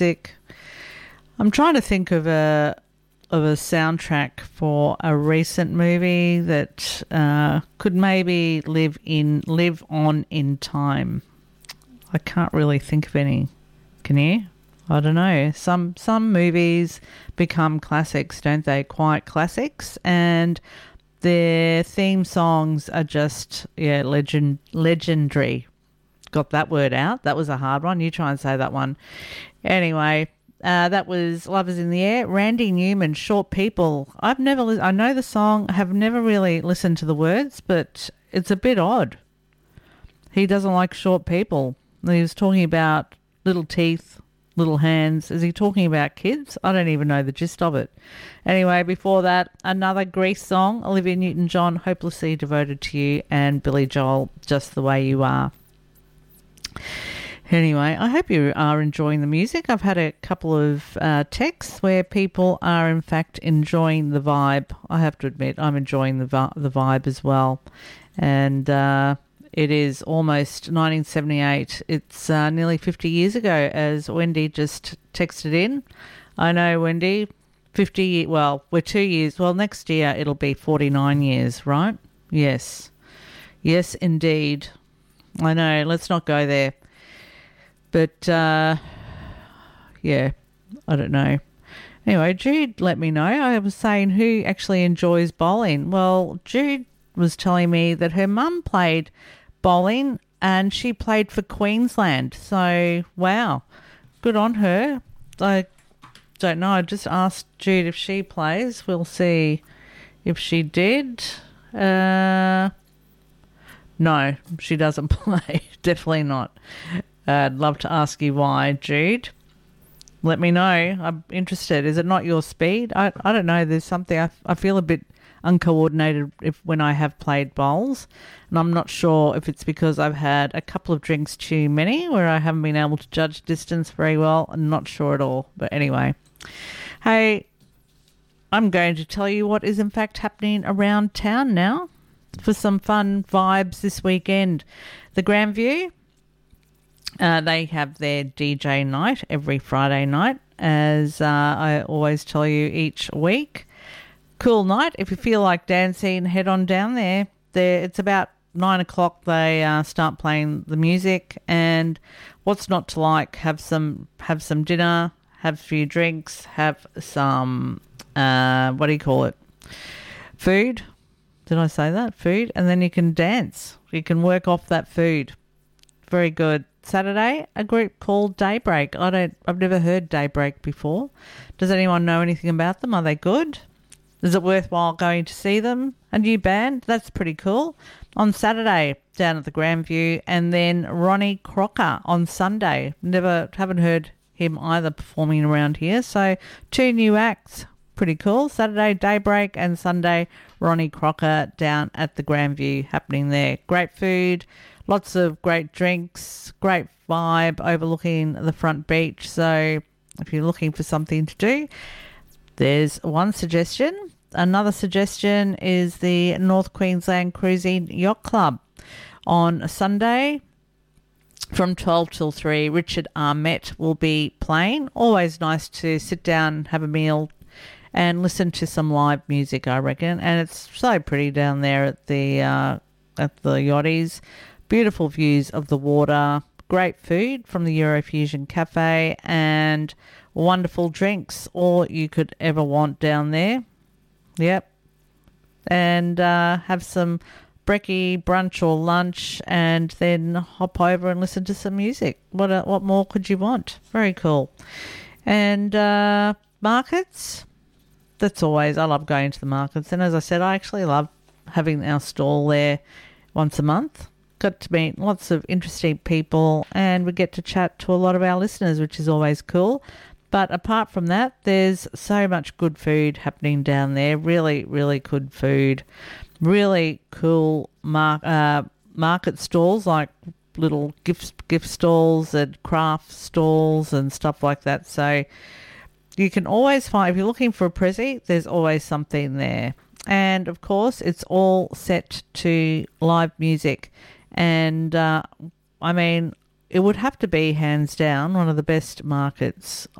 I'm trying to think of a soundtrack for a recent movie that could maybe live on in time. I can't really think of any. Can you? I don't know. Some movies become classics, don't they? Quite classics, and their theme songs are just legendary. Got that word out. That was a hard one. You try and say that one. Anyway, that was Love Is in the Air. Randy Newman, Short People. I know the song. I have never really listened to the words, but it's a bit odd. He doesn't like short people. He was talking about little teeth, little hands. Is he talking about kids? I don't even know the gist of it. Anyway, before that, another Grease song. Olivia Newton-John, Hopelessly Devoted to You, and Billy Joel, Just the Way You Are. Anyway, I hope you are enjoying the music. I've had a couple of texts where people are, in fact, enjoying the vibe. I have to admit, I'm enjoying the vibe as well. And it is almost 1978. It's nearly 50 years ago, as Wendy just texted in. I know, Wendy, 50, well, we're 2 years. Well, next year it'll be 49 years, right? Yes. Yes, indeed. I know, let's not go there. But, yeah, I don't know. Anyway, Jude let me know. I was saying who actually enjoys bowling. Well, Jude was telling me that her mum played bowling and she played for Queensland. So, wow, good on her. I don't know. I just asked Jude if she plays. We'll see if she did. No, she doesn't play. Definitely not. I'd love to ask you why, Jude. Let me know. I'm interested. Is it not your speed? I don't know. There's something. I feel a bit uncoordinated when I have played bowls, and I'm not sure if it's because I've had a couple of drinks too many where I haven't been able to judge distance very well. I'm not sure at all. But anyway, hey, I'm going to tell you what is in fact happening around town now for some fun vibes this weekend. The Grandview, they have their DJ night every Friday night, as I always tell you each week. Cool night. If you feel like dancing, head on down there. It's about 9 o'clock. They start playing the music, and what's not to like? Have some dinner, have a few drinks, have some what do you call it? Food. Did I say that? Food, and then you can dance. You can work off that food. Very good. Saturday, a group called Daybreak. I've never heard Daybreak before. Does anyone know anything about them? Are they good? Is it worthwhile going to see them? A new band? That's pretty cool. On Saturday, down at the Grandview, and then Ronnie Crocker on Sunday. Haven't heard him either performing around here. So 2 new acts. Pretty cool. Saturday, Daybreak, and Sunday, Ronnie Crocker down at the Grandview happening there. Great food, lots of great drinks, great vibe overlooking the front beach. So if you're looking for something to do, there's one suggestion. Another suggestion is the North Queensland Cruising Yacht Club on Sunday from 12 till 3. Richard Armett will be playing. Always nice to sit down, have a meal, and listen to some live music, I reckon. And it's so pretty down there at the yachties. Beautiful views of the water, great food from the Eurofusion Cafe, and wonderful drinks, all you could ever want down there. Yep. And have some brekkie, brunch or lunch, and then hop over and listen to some music. What more could you want? Very cool. And markets, that's always, I love going to the markets. And as I said, I actually love having our stall there once a month. Got to meet lots of interesting people, and we get to chat to a lot of our listeners, which is always cool. But apart from that, there's so much good food happening down there. Really, really good food. Really cool market stalls, like little gift stalls and craft stalls and stuff like that. So you can always find, if you're looking for a prezi, there's always something there. And, of course, it's all set to live music. And, I mean, it would have to be hands down one of the best markets